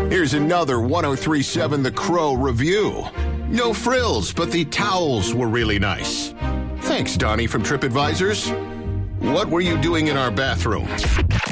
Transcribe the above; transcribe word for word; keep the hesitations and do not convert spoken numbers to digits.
Here's another one oh three point seven The Crow review. No frills, but the towels were really nice. Thanks, Donnie from TripAdvisors. What were you doing in our bathroom?